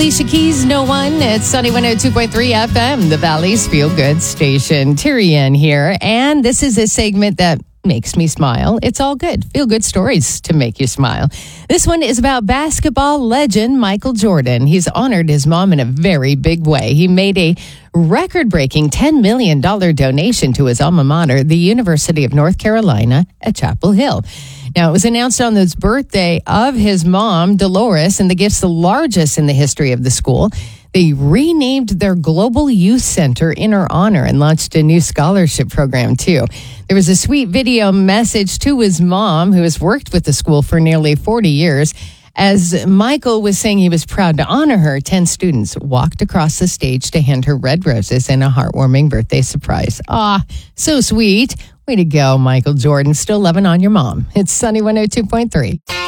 Alicia Keys, No One. It's Sunny 102.3 FM, the Valley's Feel Good station. Tyrion here, and this is a segment that makes me smile. It's all good. Feel good stories to make you smile. This one is about basketball legend Michael Jordan. He's honored his mom in a very big way. He made a record-breaking $10 million donation to his alma mater, the University of North Carolina at Chapel Hill. Now, it was announced on the birthday of his mom, Dolores, and the gift's the largest in the history of the school. They renamed their Global Youth Center in her honor and launched a new scholarship program, too. There was a sweet video message to his mom, who has worked with the school for nearly 40 years. As Michael was saying he was proud to honor her, 10 students walked across the stage to hand her red roses and a heartwarming birthday surprise. Ah, so sweet. Way to go, Michael Jordan. Still loving on your mom. It's Sunny 102.3.